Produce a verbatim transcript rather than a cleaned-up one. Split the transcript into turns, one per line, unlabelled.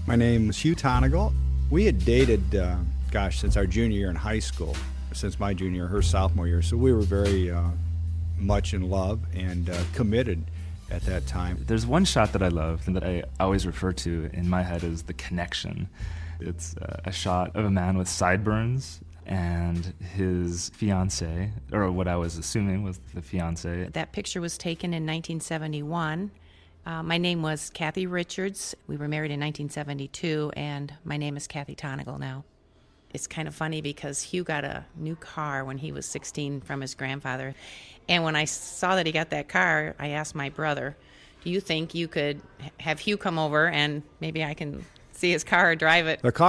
My name is Hugh Tonigal. We had dated, uh, gosh, since our junior year in high school, since my junior, her sophomore year. So we were very uh, much in love and uh, committed at that time.
There's one shot that I love and that I always refer to in my head as The Connection. It's uh, a shot of a man with sideburns and his fiancée, or what I was assuming was the fiancée.
That picture was taken in nineteen seventy-one. Uh, my name was Kathy Richards. We were married in nineteen seventy-two, and my name is Kathy Tonigal now. It's kind of funny because Hugh got a new car when he was sixteen from his grandfather. And when I saw that he got that car, I asked my brother, do you think you could have Hugh come over and maybe I can see his car or drive it?
The car